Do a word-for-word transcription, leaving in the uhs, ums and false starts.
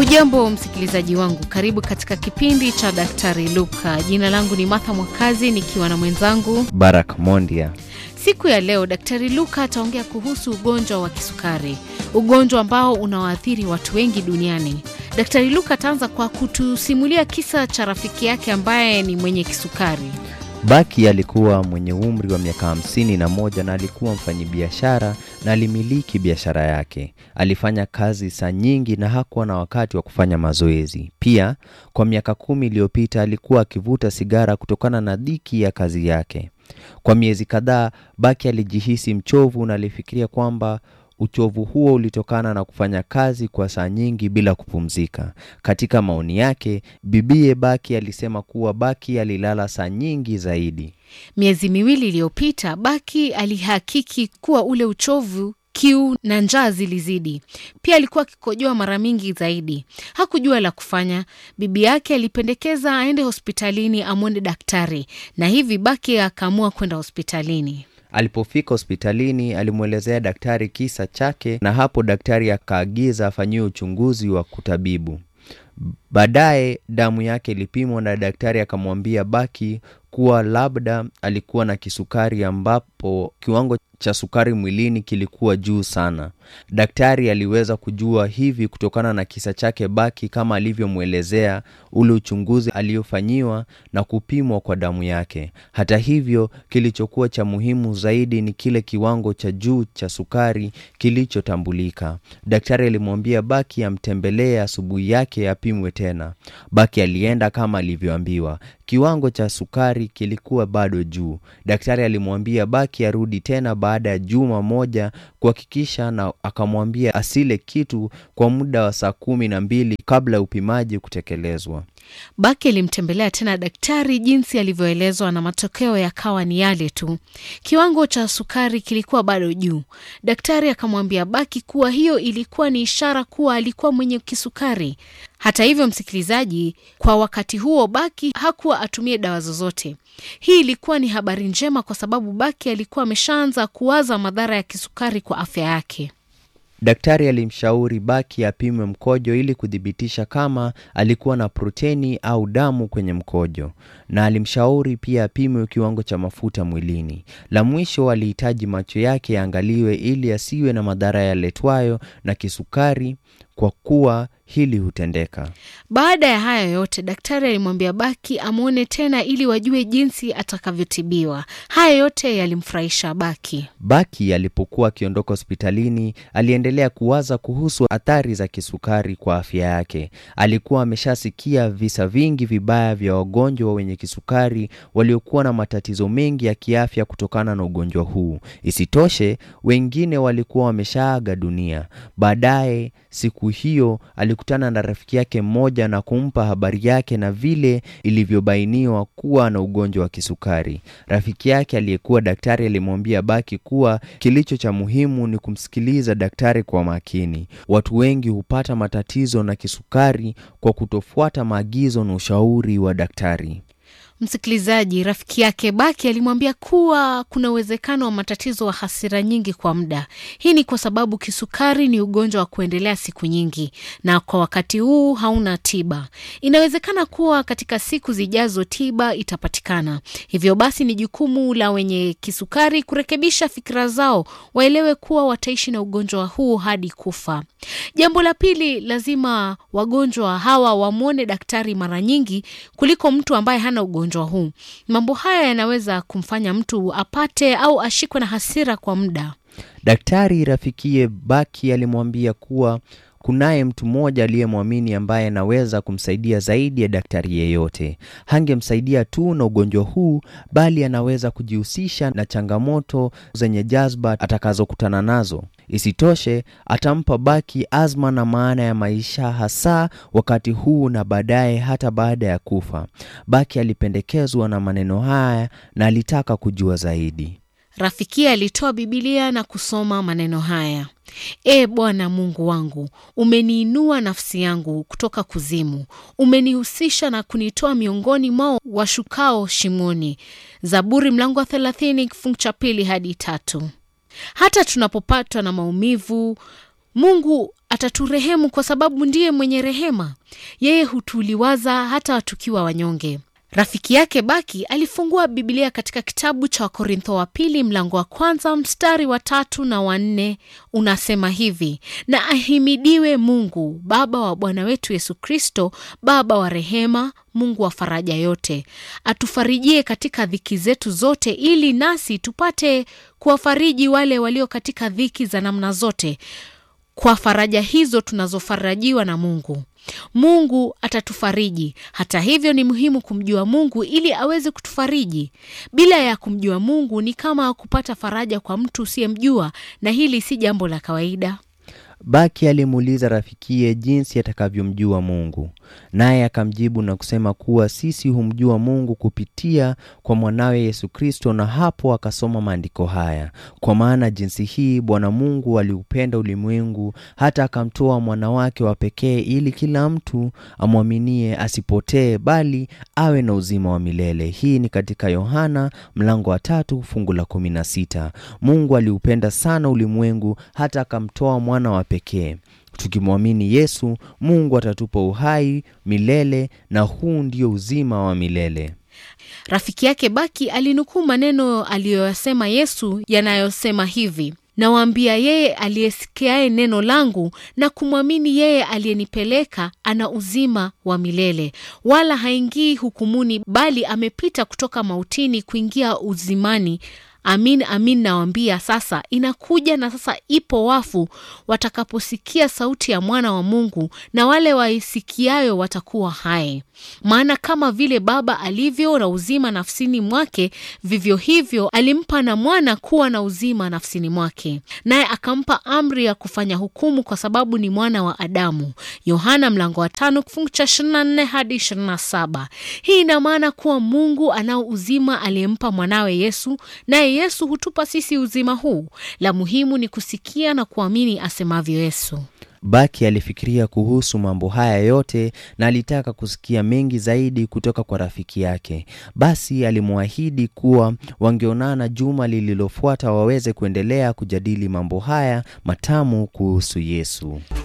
Hujambo msikilizaji wangu, karibu katika kipindi cha Daktari Luka. Jina langu ni Martha Mwakazi nikiwa na mwenzangu Barak Mondia. Siku ya leo Daktari Luka ataongea kuhusu ugonjwa wa kisukari, ugonjwa ambao unawaathiri watu wengi duniani. Daktari Luka ataanza kwa kutusimulia kisa cha rafiki yake ambaye ni mwenye kisukari. Baki alikuwa mwenye umri wa miaka hamsini na moja na alikuwa mfanyabiashara na alimiliki biashara yake. Alifanya kazi saa nyingi na hakuwa na wakati wa kufanya mazoezi. Pia, kwa miaka kumi iliyopita alikuwa akivuta sigara kutokana na dhiki ya kazi yake. Kwa miezi kadhaa, Baki alijihisi mchovu na alifikiria kwamba uchovu huo ulitokana na kufanya kazi kwa saa nyingi bila kupumzika. Katika maoni yake, bibiye Baki alisema kuwa Baki alilala saa nyingi zaidi. Miezi miwili iliyopita, Baki alihakiki kuwa ule uchovu, kiu na njaa zilizidi. Pia alikuwa akikojoa mara mingi zaidi. Hakujua la kufanya. Bibi yake alipendekeza aende hospitalini amwone daktari, na hivi Baki akaamua kwenda hospitalini. Alipofika hospitalini, alimuelezea daktari kisa chake na hapo daktari akaagiza afanyiwe uchunguzi wa kutabibu. Baadaye damu yake ilipimwa na daktari akamwambia Baki kuwa labda alikuwa na kisukari ambapo kiwango cha sukari mwilini kilikuwa juu sana. Daktari aliweza kujua hivi kutokana na kisa chake Baki kama alivyomuelezea ule uchunguzi aliofanyiwa na kupimwa kwa damu yake. Hata hivyo, kilichokuwa cha muhimu zaidi ni kile kiwango cha juu cha sukari kilichotambulika. Daktari alimwambia Baki amtembelee asubuhi yake apimwe tena. Baki alienda kama alivyoambiwa. Kiwango cha sukari kilikuwa bado juu. Daktari alimwambia Baki arudi tena baada ya juma moja kuhakikisha, na akamwambia asile kitu kwa muda wa saa kumi na mbili kabla upimaji kutekelezwa. Baki alimtembelea tena daktari jinsi alivyoelezwa na matokeo yakawa ni yale tu. Kiwango cha sukari kilikuwa bado juu. Daktari akamwambia Baki kuwa hiyo ilikuwa ni ishara kuwa alikuwa mwenye kisukari. Hata hivyo msikilizaji, kwa wakati huo Baki hakuwa atumie dawa zozote. Hii ilikuwa ni habari njema kwa sababu Baki alikuwa ameshaanza kuwaza madhara ya kisukari kwa afya yake. Daktari alimshauri Baki apimwe mkojo ili kudhibitisha kama alikuwa na protini au damu kwenye mkojo, na alimshauri pia apimwe kiwango cha mafuta mwilini. La mwisho, alihitaji macho yake yaangaliwe ili asiwe na madhara yaletwayo na kisukari, kwa kuwa hili hutendeka. Baada ya haya yote, daktari alimwambia Baki amuone tena ili wajue jinsi atakavyotibiwa. Haya yote yalimfurahisha Baki. Baki alipokuwa akiondoka hospitalini, aliendelea kuwaza kuhusu athari za kisukari kwa afya yake. Alikuwa ameshasikia visa vingi vibaya vya wagonjwa wenye kisukari waliokuwa na matatizo mengi ya kiafya kutokana na ugonjwa huu. Isitoshe, wengine walikuwa wameshaaga dunia. Baadaye siku hiyo alikutana na rafiki yake mmoja na kumpa habari yake na vile ilivyobainiwa kuwa na ugonjwa wa kisukari. Rafiki yake aliyekuwa daktari alimwambia Baki kuwa kilicho cha muhimu ni kumsikiliza daktari kwa makini. Watu wengi hupata matatizo na kisukari kwa kutofuata maagizo na ushauri wa daktari. Msikilizaji, rafiki yake Baki alimwambia kuwa kuna uwezekano wa matatizo wa hasira nyingi kwa muda. Hii ni kwa sababu kisukari ni ugonjwa wa kuendelea siku nyingi na kwa wakati huu hauna tiba. Inawezekana kuwa katika siku zijazo tiba itapatikana. Hivyo basi ni jukumu la wenye kisukari kurekebisha fikra zao, waelewe kuwa wataishi na ugonjwa huu hadi kufa. Jambo la pili, lazima wagonjwa hawa wamuone daktari mara nyingi kuliko mtu ambaye hana ugonjwa huu. Mambo haya yanaweza kumfanya mtu apate au ashikwe na hasira kwa muda. Daktari rafikie Baki alimwambia kuwa kunaye mtu mmoja aliyemwamini ambaye anaweza kumsaidia zaidi ya daktari yeyote. Hangemsaidia tu na ugonjwa huu, bali anaweza kujihusisha na changamoto zenye jazba atakazokutana nazo. Isitoshe, atampa Baki azma na maana ya maisha, hasa wakati huu na baadaye hata baada ya kufa. Baki alipendekezwa na maneno haya na alitaka kujua zaidi. Rafiki alitoa Biblia na kusoma maneno haya. E Bwana Mungu wangu, umeniinua nafsi yangu kutoka kuzimu. Umenihusisha na kunitoa miongoni mwa washukao shimoni. Zaburi mlango wa thelathini kifungu cha pili hadi tatu. Hata tunapopatwa na maumivu, Mungu ataturehemu kwa sababu ndiye mwenye rehema. Yeye hutuliwaza hata tukiwa wanyonge. Rafiki yake Baki alifungua Biblia katika kitabu cha Korintho wa pili mlango wa kwanza mstari wa tatu na wa nne. Unasema hivi: na ahimidiwe Mungu Baba wa Bwana wetu Yesu Kristo, Baba wa rehema, Mungu wa faraja yote, atufarijie katika dhiki zetu zote, ili nasi tupate kuwafariji wale walio katika dhiki za namna zote, kwa faraja hizo tunazofarajiwa na Mungu. Mungu atatufariji. Hata hivyo ni muhimu kumjua Mungu ili aweze kutufariji. Bila ya kumjua Mungu ni kama kupata faraja kwa mtu usiyemjua, na hili si jambo la kawaida. Baki alimuuliza rafikiye jinsi atakavyomjua Mungu, naye akamjibu na kusema kuwa sisi humjua Mungu kupitia kwa mwanawe Yesu Kristo, na hapo akasoma maandiko haya: kwa maana jinsi hii Bwana Mungu aliupenda ulimwengu hata akamtoa mwana wake wa pekee, ili kila mtu amwaminie asipotee bali awe na uzima wa milele. Hii ni katika Yohana mlango wa tatu fungu la kumi na sita. Mungu aliupenda sana ulimwengu hata akamtoa mwana wa pekee. Tukimwamini Yesu, Mungu atatupa uhai milele, na huu ndio uzima wa milele. Rafiki yake Baki alinukuu maneno aliyoyasema Yesu yanayosema hivi: nawaambia, yeye aliyesikiaye neno langu na kumwamini yeye aliyenipeleka ana uzima wa milele, wala haingii hukumuni, bali amepita kutoka mautini kuingia uzimani. Amin, amin nawaambia, sasa inakuja na sasa ipo wafu watakaposikia sauti ya mwana wa Mungu, na wale waisikiayo watakuwa hai. Maana kama vile Baba alivyo na uzima nafsini mwake, vivyo hivyo alimpa na mwana kuwa na uzima nafsini mwake, naye akampa amri ya kufanya hukumu kwa sababu ni mwana wa Adamu. Yohana mlango wa tano kifungu cha ishirini na nne hadi ishirini na saba. Hii ina maana kuwa Mungu anao uzima aliyempa mwanawe Yesu, naye Yesu hutupa sisi uzima huu. La muhimu ni kusikia na kuamini asemavyo Yesu. Baki alifikiria kuhusu mambo haya yote na alitaka kusikia mengi zaidi kutoka kwa rafiki yake. Basi alimwahidi kuwa wangeonana juma lililofuata waweze kuendelea kujadili mambo haya matamu kuhusu Yesu.